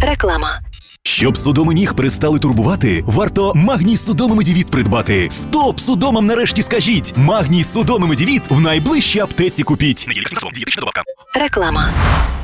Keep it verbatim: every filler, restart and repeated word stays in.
Реклама. Щоб судоми ніг перестали турбувати, варто Магній Судоми Медівіт придбати. Стоп! Судомам нарешті скажіть! Магній Судоми Медівіт в найближчій аптеці купіть. Реклама.